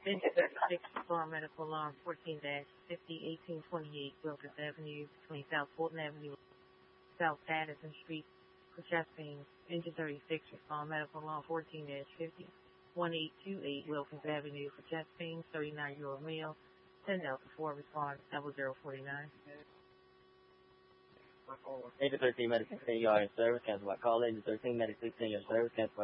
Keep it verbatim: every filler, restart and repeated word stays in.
Engine thirty-six, Farm Medical Alarm fourteen fifty, eighteen twenty-eight Wilkins Avenue, between South Fulton Avenue, South Patterson Street, for Chesapeake. Engine thirty-six, Farm Medical Alarm fourteen fifty, eighteen twenty-eight Wilkins Avenue, for Chesapeake, thirty-nine Euro Meal, ten Delta four, respond double zero forty-nine. Agent thirteen, Medic sixteen, you are in service. Cancel my call. Agent thirteen, Medic sixteen, your service. Cancel my